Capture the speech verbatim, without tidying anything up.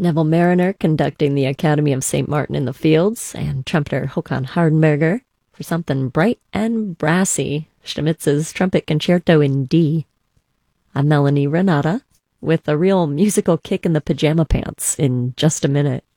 Neville Mariner conducting the Academy of Saint Martin in the Fields, and trumpeter Håkan Hardenberger for something bright and brassy, Stamitz's Trumpet Concerto in D. I'm Melanie Renata with a real musical kick in the pajama pants in just a minute.